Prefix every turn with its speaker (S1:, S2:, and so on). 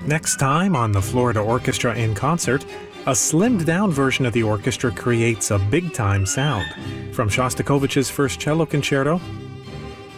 S1: Next time on the Florida Orchestra in Concert, a slimmed-down version of the orchestra creates a big-time sound. From Shostakovich's First Cello Concerto